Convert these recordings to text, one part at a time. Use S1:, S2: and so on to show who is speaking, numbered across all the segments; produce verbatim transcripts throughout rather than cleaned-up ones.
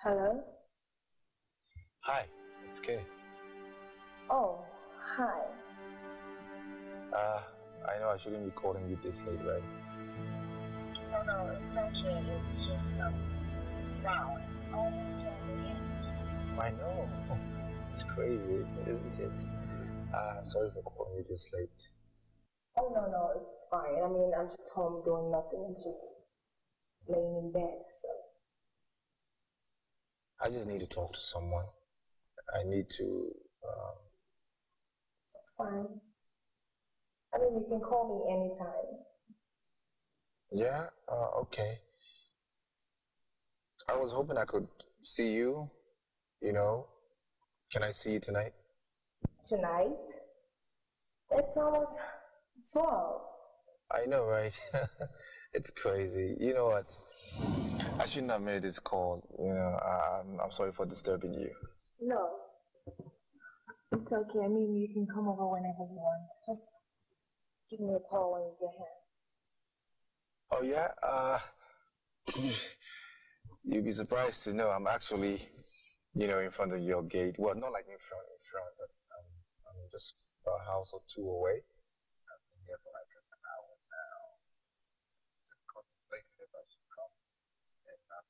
S1: Hello?
S2: Hi, it's Kay.
S1: Oh, hi.
S2: Uh, I know I shouldn't be calling you this late, right?
S1: No, no, it's okay. It's just, um, wow. It's almost twelve.
S2: I know. It's crazy, isn't it? Uh, sorry for calling you this late.
S1: Oh, no, no, it's fine. I mean, I'm just home doing nothing. I'm just laying in bed, so.
S2: I just need to talk to someone. I need to, um...
S1: It's fine. I mean, you can call me anytime.
S2: Yeah? Uh, okay. I was hoping I could see you, you know. Can I see you tonight?
S1: Tonight? It's almost twelve.
S2: I know, right? It's crazy. You know what? I shouldn't have made this call. You know, I'm, I'm sorry for disturbing you.
S1: No. It's okay. I mean, you can come over whenever you want. Just give me a call when you get here.
S2: Oh, yeah? Uh, you'd be surprised to know I'm actually, you know, in front of your gate. Well, not like in front, in front, but um, I'm just a house or two away. I've been here for like an hour now. Just contemplating if I should come and knock.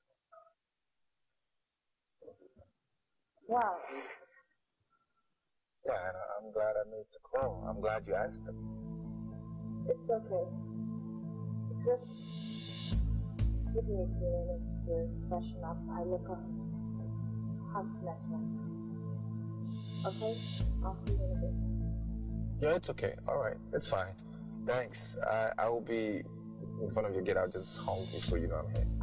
S1: Wow.
S2: Yeah, and I'm glad I made the call. I'm glad you asked them.
S1: It's okay. Just give me a few minutes to freshen up. I look up hot mess one. Okay? I'll see you in a bit.
S2: Yeah, it's okay. All right, it's fine. Thanks. I I will be in front of your gate. I'll just honk you so you know I'm here.